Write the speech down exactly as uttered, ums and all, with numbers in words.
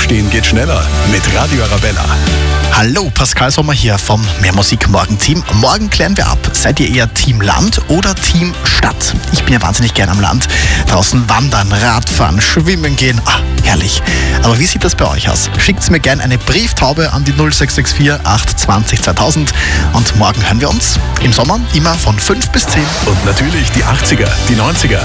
Aufstehen geht schneller mit Radio Arabella. Hallo, Pascal Sommer hier vom Mehr Musik Morgen Team. Morgen klären wir ab, seid ihr eher Team Land oder Team Stadt? Ich bin ja wahnsinnig gern am Land. Draußen wandern, Radfahren, schwimmen gehen. Ah, herrlich. Aber wie sieht das bei euch aus? Schickt mir gerne eine Brieftaube an die null sechs sechs vier acht zwanzig zweitausend und morgen hören wir uns im Sommer immer von fünf bis zehn. Und natürlich die achtziger, die neunziger,